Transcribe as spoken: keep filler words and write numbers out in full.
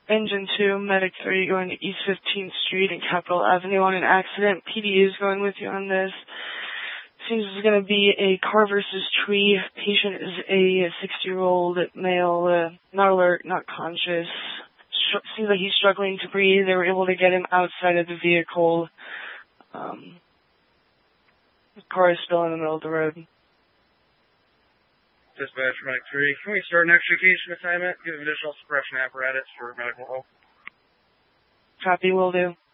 Engine two, Medic three, going to East fifteenth Street and Capitol Avenue on an accident. P D is going with you on this. Seems it's going to be a car versus tree. Patient is a sixty-year-old male, uh, not alert, not conscious. Sh- seems like he's struggling to breathe. They were able to get him outside of the vehicle. Um, the car is still in the middle of the road. Dispatch Medic three, can we start an extrication assignment? Give additional suppression apparatus for medical help. Copy, will do.